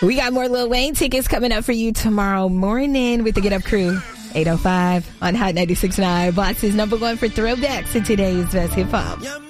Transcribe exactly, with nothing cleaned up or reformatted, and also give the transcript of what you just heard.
We got more Lil Wayne tickets coming up for you tomorrow morning with the Get Up Crew. eight oh five on Hot ninety-six point nine. Boss's number one for throwbacks in today's best hip hop.